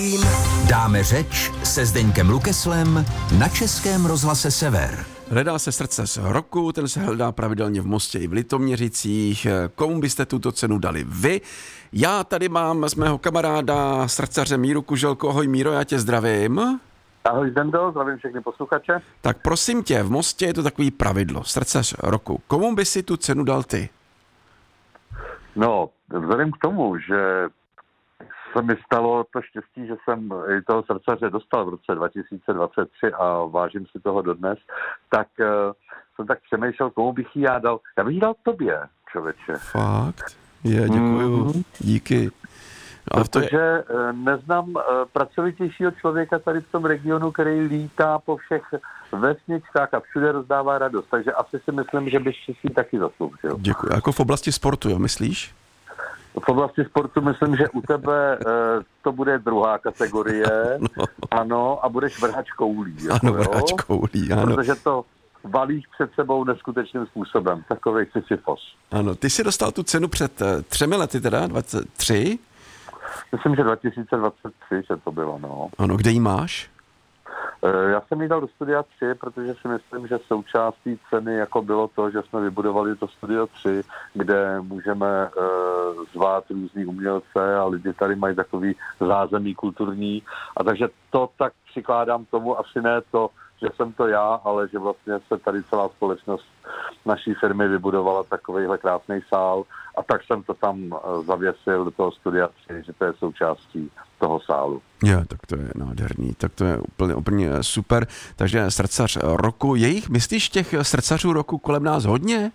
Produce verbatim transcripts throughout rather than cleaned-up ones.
Dáme řeč se Zdeňkem Lukeslem na Českém rozhlase Sever. Hledá se srdcař roku, ten se hledá pravidelně v Mostě i v Litoměřicích. Komu byste tuto cenu dali vy? Já tady mám z mého kamaráda srdcaře Míru Kuželku. Ahoj Míro, já tě zdravím. Ahoj Zdendo, zdravím všechny posluchače. Tak prosím tě, v Mostě je to takový pravidlo, srdcař roku. Komu by si tu cenu dal ty? No, vzhledem k tomu, že se mi stalo to štěstí, že jsem i toho srdcaře dostal v roce dva tisíce dvacet tři a vážím si toho dodnes, tak uh, jsem tak přemýšlel, komu bych ji já dal. Já bych ji dal tobě, člověče. Fakt? Je, děkuju. Mm-hmm. Díky. A Protože je... neznám uh, pracovitějšího člověka tady v tom regionu, který lítá po všech vesničkách a všude rozdává radost. Takže asi si myslím, že bych si taky zasloužil. Děkuji. Jako v oblasti sportu, jo, myslíš? V oblasti sportu myslím, že u tebe e, to bude druhá kategorie, no. Ano, a budeš vrhač koulí. Jako, ano, vrhač koulí, ano. Protože to valíš před sebou neskutečným způsobem, takovej sisyfos. Ano, ty jsi dostal tu cenu před uh, třemi lety teda, dvacet tři? Myslím, že dva tisíce dvacet tři, že to bylo, no. Ano, kde jí máš? Já jsem jí dal do Studia tři, protože si myslím, že součástí ceny jako bylo to, že jsme vybudovali to Studio tři, kde můžeme uh, zvát různý umělce a lidi tady mají takový zázemí kulturní. A takže to tak přikládám tomu, asi ne to, že jsem to já, ale že vlastně se tady celá společnost naší firmy vybudovala takovejhle krásný sál a tak jsem to tam zavěsil do toho Studia tři, že to je součástí toho sálu. Jo, tak to je nádherný, tak to je úplně, úplně super. Takže srdcař roku, je jich, myslíš těch srdcařů roku kolem nás hodně?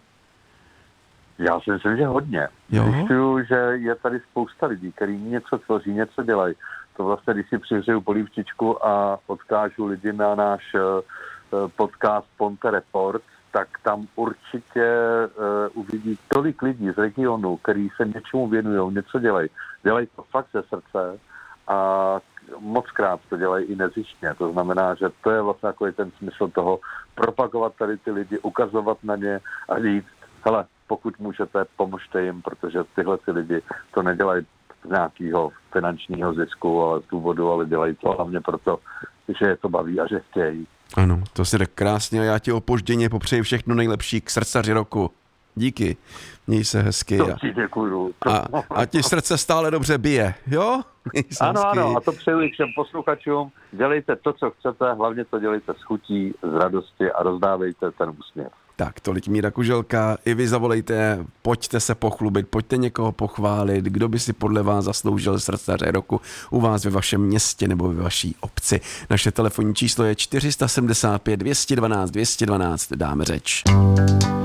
Já si myslím, že hodně. Zjišťuju, že je tady spousta lidí, kteří něco tvoří, něco dělají. To vlastně, když si přihřeju polívčičku a odkážu lidi na náš uh, podcast Ponte Report, tak tam určitě uh, uvidí tolik lidí z regionu, kteří se něčemu věnují, něco dělají. Dělají to fakt ze srdce a mockrát to dělají i nezištně. To znamená, že to je vlastně jako ten smysl toho propagovat tady ty lidi, ukazovat na ně a říct, hele, pokud můžete, pomožte jim, protože tyhle ty lidi to nedělají z nějakého finančního zisku, ale z důvodu, ale dělají to hlavně proto, že je to baví a že chtějí. Ano, to si tak krásně a já ti opožděně popřeji všechno nejlepší k srdcaři roku. Díky, měj se hezky. To ti děkuju. A, a ti srdce stále dobře bije, jo? Ano, hezky. Ano, a to přeju i všem posluchačům. Dělejte to, co chcete, hlavně to dělejte s chutí, z radosti a rozdávejte ten úsměv. Tak, tolik Míra Kuželka, i vy zavolejte, pojďte se pochlubit, pojďte někoho pochválit, kdo by si podle vás zasloužil srdcaře roku u vás ve vašem městě nebo ve vaší obci. Naše telefonní číslo je čtyři sedmdesát pět, dvě jedna dva, dvě jedna dva, dáme řeč.